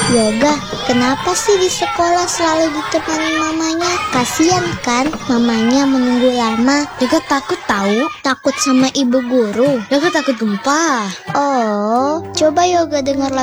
Yoga, kenapa sih di sekolah selalu ditemani mamanya? Kasian kan mamanya menunggu lama. Yoga takut tahu. Takut sama ibu guru. Yoga takut gempa. Oh, coba Yoga dengar